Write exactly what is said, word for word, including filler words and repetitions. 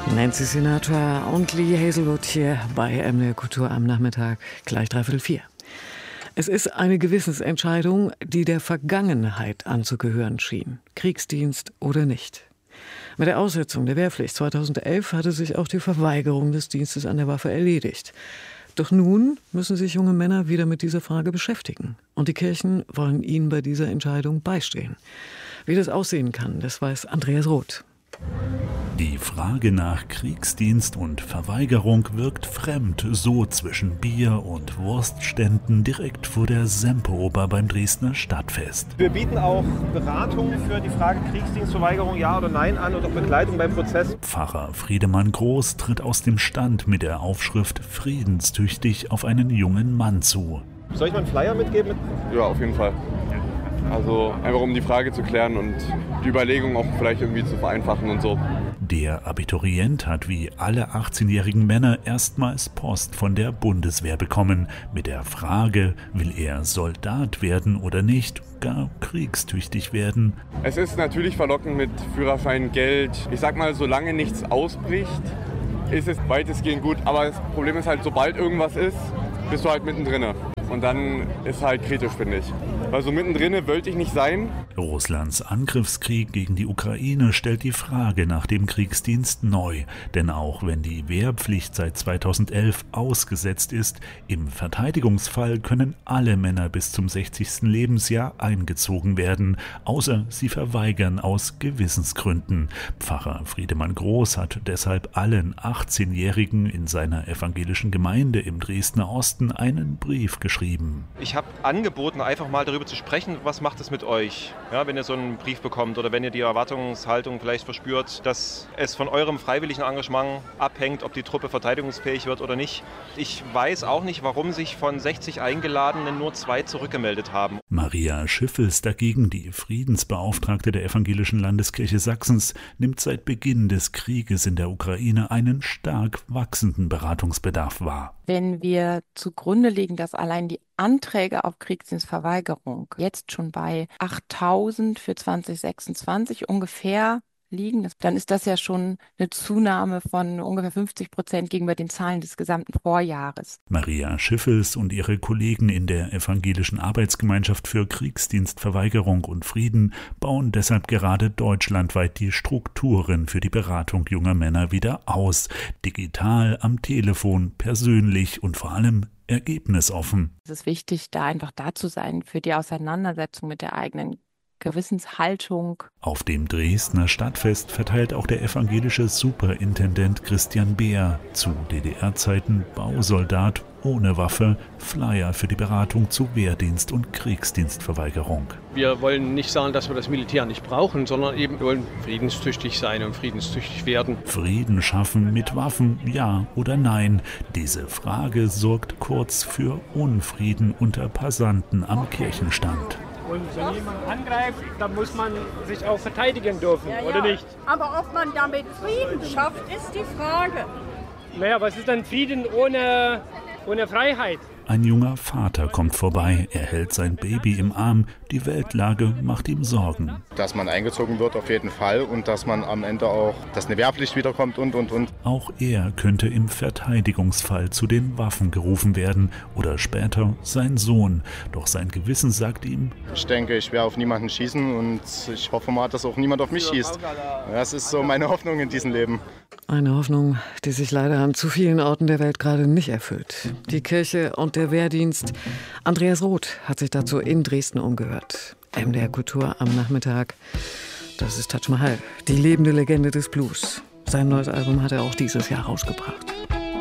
Nancy Sinatra und Lee Hazelwood hier bei M D R Kultur am Nachmittag, gleich dreiviertel vier. Es ist eine Gewissensentscheidung, die der Vergangenheit anzugehören schien. Kriegsdienst oder nicht. Mit der Aussetzung der Wehrpflicht zweitausendelf hatte sich auch die Verweigerung des Dienstes an der Waffe erledigt. Doch nun müssen sich junge Männer wieder mit dieser Frage beschäftigen. Und die Kirchen wollen ihnen bei dieser Entscheidung beistehen. Wie das aussehen kann, das weiß Andreas Roth. Die Frage nach Kriegsdienst und Verweigerung wirkt fremd, so zwischen Bier- und Wurstständen direkt vor der Semperoper beim Dresdner Stadtfest. Wir bieten auch Beratung für die Frage Kriegsdienstverweigerung, ja oder nein an und auch Begleitung beim Prozess. Pfarrer Friedemann Groß tritt aus dem Stand mit der Aufschrift Friedenstüchtig auf einen jungen Mann zu. Soll ich mal einen Flyer mitgeben? Ja, auf jeden Fall. Also einfach um die Frage zu klären und die Überlegung auch vielleicht irgendwie zu vereinfachen und so. Der Abiturient hat wie alle achtzehnjährigen Männer erstmals Post von der Bundeswehr bekommen. Mit der Frage, will er Soldat werden oder nicht, gar kriegstüchtig werden. Es ist natürlich verlockend mit Führerschein, Geld. Ich sag mal, solange nichts ausbricht, ist es weitestgehend gut. Aber das Problem ist halt, sobald irgendwas ist, bist du halt mittendrin. Und dann ist halt kritisch, finde ich. Weil so mittendrin wollte ich nicht sein. Russlands Angriffskrieg gegen die Ukraine stellt die Frage nach dem Kriegsdienst neu. Denn auch wenn die Wehrpflicht seit zweitausendelf ausgesetzt ist, im Verteidigungsfall können alle Männer bis zum sechzigsten Lebensjahr eingezogen werden, außer sie verweigern aus Gewissensgründen. Pfarrer Friedemann Groß hat deshalb allen achtzehnjährigen in seiner evangelischen Gemeinde im Dresdner Osten einen Brief geschrieben. Ich habe angeboten, einfach mal darüber zu sprechen, was macht es mit euch, ja, wenn ihr so einen Brief bekommt oder wenn ihr die Erwartungshaltung vielleicht verspürt, dass es von eurem freiwilligen Engagement abhängt, ob die Truppe verteidigungsfähig wird oder nicht. Ich weiß auch nicht, warum sich von sechzig Eingeladenen nur zwei zurückgemeldet haben. Maria Schiffels dagegen, die Friedensbeauftragte der Evangelischen Landeskirche Sachsens, nimmt seit Beginn des Krieges in der Ukraine einen stark wachsenden Beratungsbedarf wahr. Wenn wir zugrunde legen, dass allein die Anträge auf Kriegsdienstverweigerung jetzt schon bei achttausend für zwanzig sechsundzwanzig ungefähr liegen, dann ist das ja schon eine Zunahme von ungefähr fünfzig Prozent gegenüber den Zahlen des gesamten Vorjahres. Maria Schiffels und ihre Kollegen in der Evangelischen Arbeitsgemeinschaft für Kriegsdienstverweigerung und Frieden bauen deshalb gerade deutschlandweit die Strukturen für die Beratung junger Männer wieder aus. Digital, am Telefon, persönlich und vor allem ergebnisoffen. Es ist wichtig, da einfach da zu sein für die Auseinandersetzung mit der eigenen Gewissenshaltung. Auf dem Dresdner Stadtfest verteilt auch der evangelische Superintendent Christian Beer, zu D D R-Zeiten Bausoldat ohne Waffe, Flyer für die Beratung zu Wehrdienst und Kriegsdienstverweigerung. Wir wollen nicht sagen, dass wir das Militär nicht brauchen, sondern eben wir wollen friedenstüchtig sein und friedenstüchtig werden. Frieden schaffen mit Waffen, ja oder nein? Diese Frage sorgt kurz für Unfrieden unter Passanten am Kirchenstand. Und wenn jemand angreift, dann muss man sich auch verteidigen dürfen, ja, oder ja. nicht? Aber ob man damit Frieden schafft, ist die Frage. Naja, was ist denn Frieden ohne, ohne Freiheit? Ein junger Vater kommt vorbei, er hält sein Baby im Arm, die Weltlage macht ihm Sorgen. Dass man eingezogen wird auf jeden Fall und dass man am Ende auch, dass eine Wehrpflicht wiederkommt und, und, und. Auch er könnte im Verteidigungsfall zu den Waffen gerufen werden oder später sein Sohn. Doch sein Gewissen sagt ihm: Ich denke, ich werde auf niemanden schießen und ich hoffe mal, dass auch niemand auf mich schießt. Das ist so meine Hoffnung in diesem Leben. Eine Hoffnung, die sich leider an zu vielen Orten der Welt gerade nicht erfüllt. Die Kirche und der Wehrdienst. Andreas Roth hat sich dazu in Dresden umgehört. M D R Kultur am Nachmittag. Das ist Taj Mahal, die lebende Legende des Blues. Sein neues Album hat er auch dieses Jahr rausgebracht.